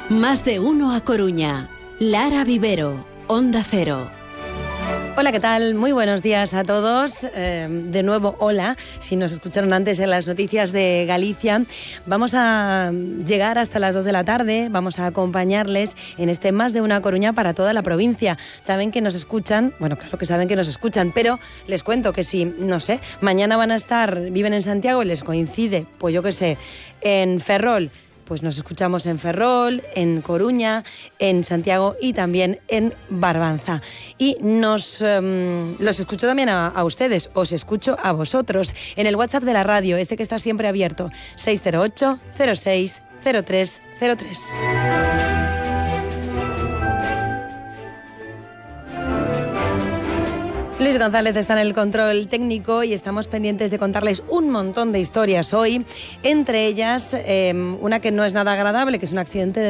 Más de uno a Coruña. Lara Vivero, Onda Cero. Hola, ¿qué tal? Muy buenos días a todos. De nuevo, hola. Si nos escucharon antes en las noticias de Galicia, vamos a llegar hasta las 2 de la tarde. Vamos a acompañarles en este Más de una Coruña para toda la provincia. Saben que nos escuchan, bueno, claro que saben que nos escuchan, pero les cuento que si, no sé, mañana van a estar, viven en Santiago y les coincide, pues yo qué sé, en Ferrol, pues nos escuchamos en Ferrol, en Coruña, en Santiago y también en Barbanza. Y los escucho también a ustedes, os escucho a vosotros en el WhatsApp de la radio, este que está siempre abierto, 608 06 0303. Luis González está en el control técnico y estamos pendientes de contarles un montón de historias hoy, entre ellas una que no es nada agradable, que es un accidente de